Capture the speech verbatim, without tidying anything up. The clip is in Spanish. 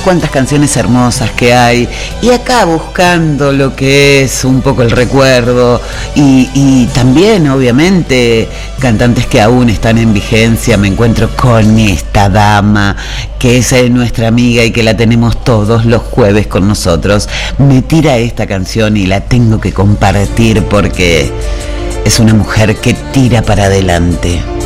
cuántas canciones hermosas que hay, y acá buscando lo que es un poco el recuerdo, y, y también obviamente cantantes que aún están en vigencia. Me encuentro con esta dama que es eh, nuestra amiga y que la tenemos todos los jueves con nosotros. Me tira esta canción y la tengo que compartir porque es una mujer que tira para adelante.